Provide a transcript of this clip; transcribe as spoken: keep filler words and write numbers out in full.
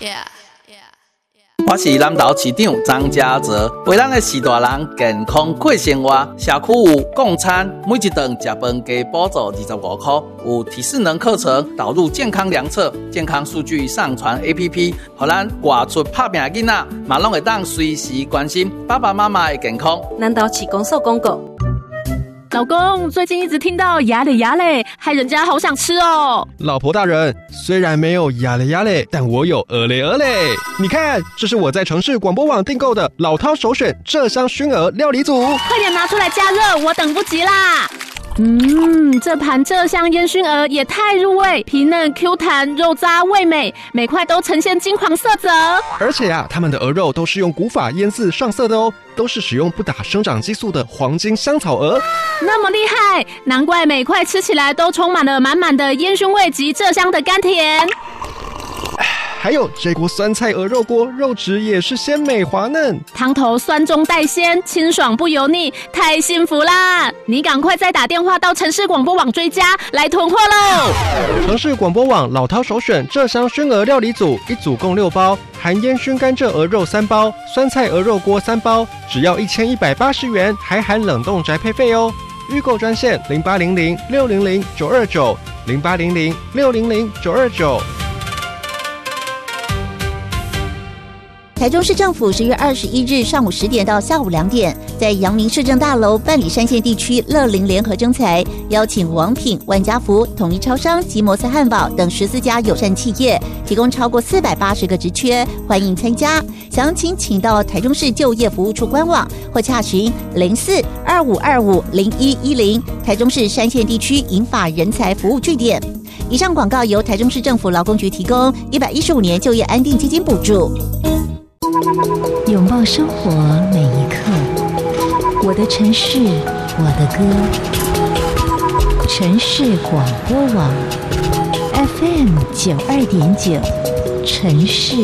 我是南投市长张家泽，为咱的士大人健康过生活，社区有共餐，每一顿吃饭加补助二十五块，有体适能课程，导入健康量测，健康数据上传 A P P， 让咱外出打拼的囡仔，嘛拢会当随时关心爸爸妈妈的健康。 南投市公所广告。 老公，最近一直听到牙嘞牙嘞，害人家好想吃哦。 老婆大人，虽然没有牙嘞牙嘞，但我有鹅嘞鹅嘞。你看，这是我在城市广播网订购的老饕首选鹧鸯熏鹅料理组， 快点拿出来加热，我等不及啦。嗯，这盘鹧鸯烟熏鹅也太入味，皮嫩 Q 弹，肉渣味美，每块都呈现金黄色泽。 而且啊，他们的鹅肉都是用古法腌制上色的哦，都是使用不打生长激素的黄金香草鹅。 那么厉害，难怪每块吃起来都充满了满满的烟熏味及鹧鸯的甘甜。 还有这锅酸菜鹅肉锅，肉质也是鲜美滑嫩， 汤头酸中带鲜，清爽不油腻，太幸福啦！你赶快再打电话到城市广播网追加，来囤货喽！ 城市广播网老饕首选鹧鸯熏鹅料理组，一组共六包，含烟熏甘蔗鹅肉三包，酸菜鹅肉锅三包，只要一千一百八十元，还含冷冻宅配费哦。预购专线零八零零六零零九二九零八零零六零零九二九。 台中市政府十月二十一日上午十点到下午两点，在阳明市政大楼办理山线地区乐龄联合征才，邀请王品、万家福、统一超商及摩斯汉堡等十四家友善企业，提供超过四百八十个职缺，欢迎参加。详情请到台中市就业服务处官网或洽询零四二五二五零一一零，台中市山线地区银发人才服务据点。以上广告由台中市政府劳工局提供，一百一十五年就业安定基金补助。 拥抱生活每一刻，我的城市，我的歌。城市广播网 F M 九二点九，城市